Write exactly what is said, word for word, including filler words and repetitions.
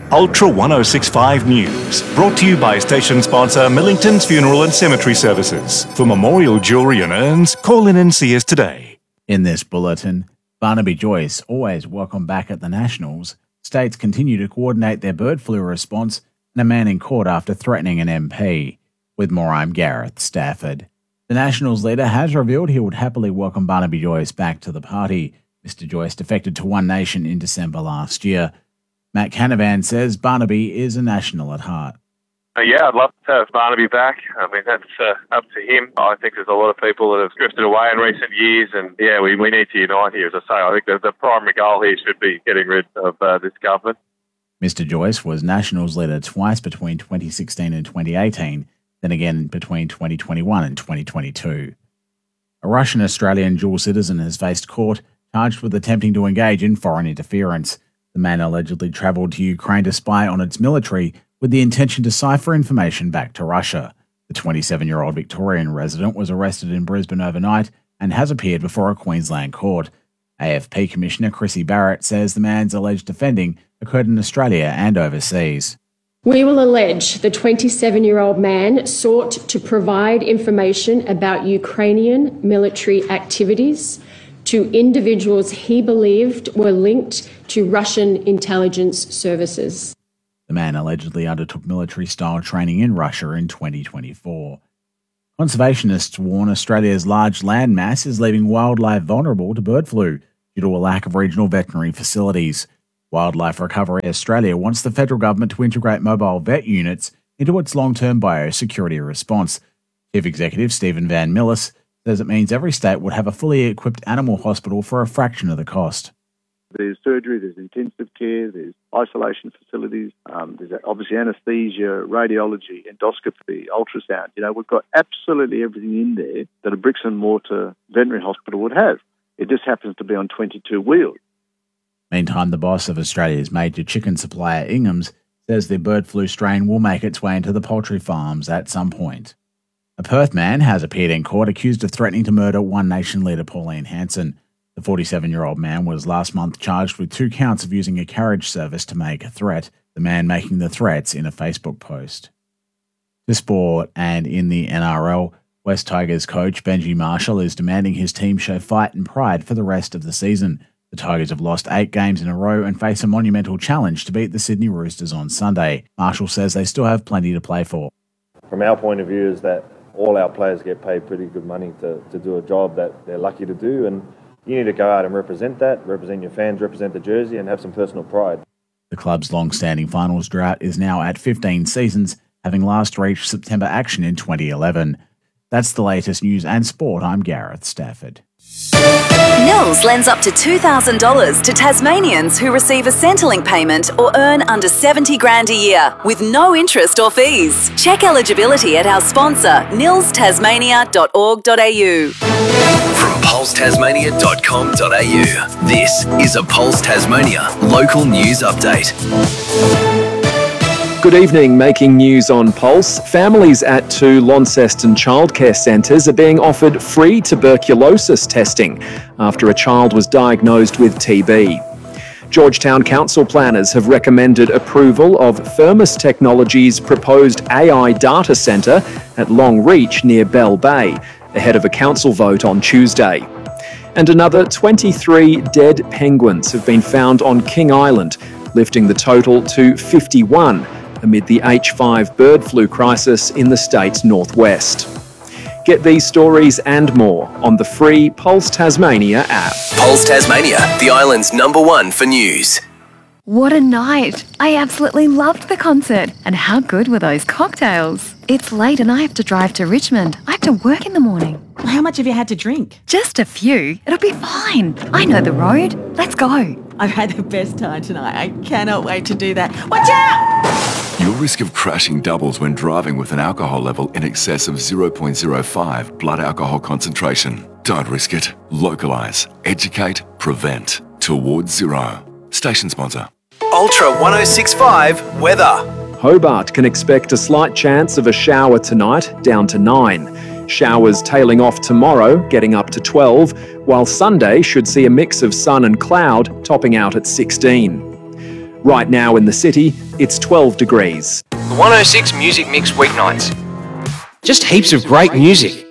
Ultra one oh six point five News, brought to you by station sponsor Millington's Funeral and Cemetery Services. For memorial jewellery and urns, call in and see us today. In this bulletin, Barnaby Joyce, always welcome back at the Nationals, states continue to coordinate their bird flu response, and a man in court after threatening an M P. With more, I'm Gareth Stafford. The Nationals leader has revealed he would happily welcome Barnaby Joyce back to the party. Mister Joyce defected to One Nation in December last year. Matt Canavan says Barnaby is a National at heart. Uh, yeah, I'd love to have Barnaby back. I mean, that's uh, up to him. I think there's a lot of people that have drifted away in recent years, and yeah, we, we need to unite here. As I say, I think the, the primary goal here should be getting rid of uh, this government. Mister Joyce was Nationals leader twice between twenty sixteen and twenty eighteen, then again between twenty twenty-one and twenty twenty-two. A Russian-Australian dual citizen has faced court, charged with attempting to engage in foreign interference. The man allegedly travelled to Ukraine to spy on its military with the intention to cipher information back to Russia. The twenty-seven-year-old Victorian resident was arrested in Brisbane overnight and has appeared before a Queensland court. A F P Commissioner Chrissy Barrett says the man's alleged offending occurred in Australia and overseas. We will allege the twenty-seven-year-old man sought to provide information about Ukrainian military activities to individuals he believed were linked to Russian intelligence services. The man allegedly undertook military-style training in Russia in twenty twenty-four. Conservationists warn Australia's large landmass is leaving wildlife vulnerable to bird flu due to a lack of regional veterinary facilities. Wildlife Recovery Australia wants the federal government to integrate mobile vet units into its long-term biosecurity response. Chief Executive Stephen Van Millis says it means every state would have a fully equipped animal hospital for a fraction of the cost. There's surgery, there's intensive care, there's isolation facilities, um, there's obviously anaesthesia, radiology, endoscopy, ultrasound. You know, we've got absolutely everything in there that a bricks and mortar veterinary hospital would have. It just happens to be on twenty-two wheels. Meantime, the boss of Australia's major chicken supplier, Ingham's, says the bird flu strain will make its way into the poultry farms at some point. A Perth man has appeared in court accused of threatening to murder One Nation leader Pauline Hanson. The forty-seven-year-old man was last month charged with two counts of using a carriage service to make a threat, the man making the threats in a Facebook post. To sport, and in the N R L, West Tigers coach Benji Marshall is demanding his team show fight and pride for the rest of the season. The Tigers have lost eight games in a row and face a monumental challenge to beat the Sydney Roosters on Sunday. Marshall says they still have plenty to play for. From our point of view is that all our players get paid pretty good money to, to do a job that they're lucky to do, and you need to go out and represent that, represent your fans, represent the jersey, and have some personal pride. The club's long-standing finals drought is now at fifteen seasons, having last reached September action in twenty eleven. That's the latest news and sport. I'm Gareth Stafford. Nils lends up to two thousand dollars to Tasmanians who receive a Centrelink payment or earn under seventy grand a year with no interest or fees. Check eligibility at our sponsor, nils tasmania dot org dot a u. From pulse tasmania dot com dot a u, this is a Pulse Tasmania local news update. Good evening. Making news on Pulse. Families at two Launceston childcare centres are being offered free tuberculosis testing after a child was diagnosed with T B. Georgetown Council planners have recommended approval of Thermos Technologies' proposed A I data centre at Longreach near Bell Bay, ahead of a council vote on Tuesday. And another twenty-three dead penguins have been found on King Island, lifting the total to fifty-one. Amid the H five bird flu crisis in the state's northwest. Get these stories and more on the free Pulse Tasmania app. Pulse Tasmania, the island's number one for news. What a night! I absolutely loved the concert. And how good were those cocktails? It's late and I have to drive to Richmond. I have to work in the morning. How much have you had to drink? Just a few. It'll be fine. I know the road. Let's go. I've had the best time tonight. I cannot wait to do that. Watch out! Your risk of crashing doubles when driving with an alcohol level in excess of zero point zero five blood alcohol concentration. Don't risk it. Localise, educate, prevent. Towards zero. Station sponsor. Ultra one oh six point five weather. Hobart can expect a slight chance of a shower tonight, down to nine. Showers tailing off tomorrow, getting up to twelve, while Sunday should see a mix of sun and cloud, topping out at sixteen. Right now in the city, it's twelve degrees. The one oh six Music Mix weeknights. Just heaps of great music.